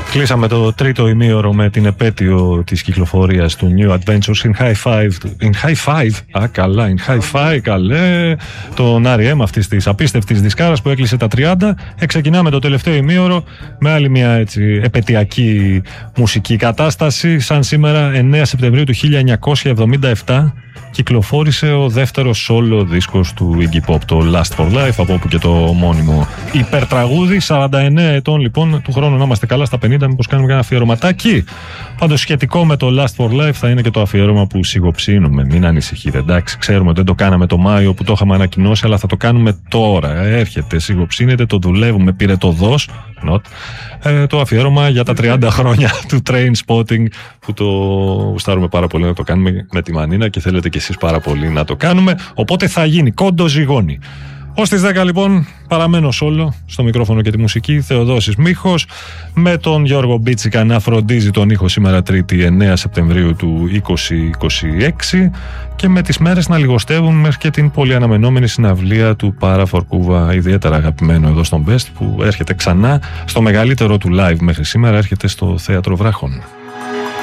Κλείσαμε το τρίτο ημίωρο με την επέτειο της κυκλοφορίας του New Adventures in High Five. Καλά, in High Five, καλέ. Τον R.E.M. αυτής της απίστευτης δισκάρας που έκλεισε τα 30. Ξεκινάμε το τελευταίο ημίωρο με άλλη μια έτσι επετειακή μουσική κατάσταση. Σαν σήμερα, 9 Σεπτεμβρίου του 1977, κυκλοφόρησε ο δεύτερος solo δίσκος του Iggy Pop, το Last for Life, από όπου και το μόνιμο υπερτραγούδι. 49 ετών λοιπόν, του χρόνου να είμαστε καλά στα 50, μήπως κάνουμε ένα αφιερωματάκι. Πάντως σχετικό με το Last for Life θα είναι και το αφιέρωμα που σιγοψύνουμε. Μην ανησυχείτε, εντάξει, ξέρουμε ότι δεν το κάναμε το Μάιο που το είχαμε ανακοινώσει, αλλά θα το κάνουμε τώρα. Έρχεται, σιγοψύνεται, το δουλεύουμε, πήρε το δος. Το αφιέρωμα για τα 30 χρόνια του Trainspotting, που το γουστάρουμε πάρα πολύ να το κάνουμε με τη Μανίνα και θέλετε κι εσείς πάρα πολύ να το κάνουμε, οπότε θα γίνει κόντο ζυγώνει. Ως τις 10 λοιπόν παραμένω solo στο μικρόφωνο και τη μουσική, Θεοδόσης Μίχος, με τον Γιώργο Μπίτσικα να φροντίζει τον ήχο σήμερα Τρίτη 9 Σεπτεμβρίου του 2026 και με τις μέρες να λιγοστεύουν μέχρι και την πολύ αναμενόμενη συναυλία του Para Forcuva, ιδιαίτερα αγαπημένο εδώ στον Best, που έρχεται ξανά στο μεγαλύτερο του live μέχρι σήμερα, έρχεται στο Θέατρο Βράχων.